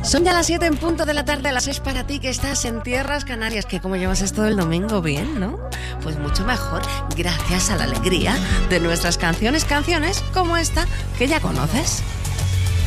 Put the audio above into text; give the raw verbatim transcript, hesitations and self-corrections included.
Son ya las siete en punto de la tarde, a las seis para ti que estás en Tierras Canarias, que como llevas esto el domingo bien, ¿no? Pues mucho mejor, gracias a la alegría de nuestras canciones, canciones como esta que ya conoces.